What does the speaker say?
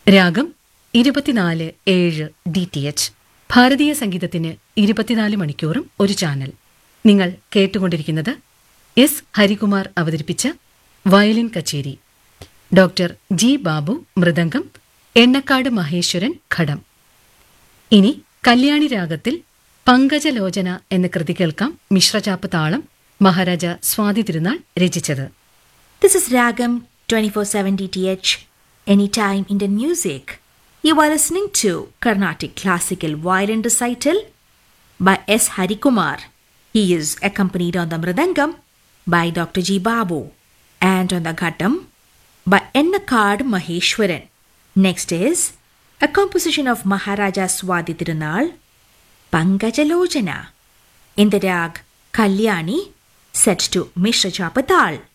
രാഗം 24/7 DTH. ഭാരതീയ സംഗീതത്തിന് 24 മണിക്കൂറും ഒരു ചാനൽ. നിങ്ങൾ കേട്ടുകൊണ്ടിരിക്കുന്നത് എസ് ഹരികുമാർ അവതരിപ്പിച്ച വയലിൻ കച്ചേരി. ഡോക്ടർ ജി ബാബു മൃദംഗം, എണ്ണക്കാട് മഹേശ്വരൻ ഘടം. ഇനി കല്യാണി രാഗത്തിൽ പങ്കജലോചന എന്ന കൃതി കേൾക്കാം. മിശ്രചാപ്പ് താളം മഹാരാജ സ്വാതി തിരുനാൾ രചിച്ചത്. This is Ragam 24/7 DTH, Anytime Indian Music. You are listening to Carnatic Classical Violin Recital by S. Harikumar. He is accompanied on the Mridangam by Dr. G. Babu and on the Ghattam by Ennakad Maheshwaran. Next is a composition of Maharaja Swadhi Tirunal, Pangajalochana, in the rag Kalyani, set to Mishra Chapatal.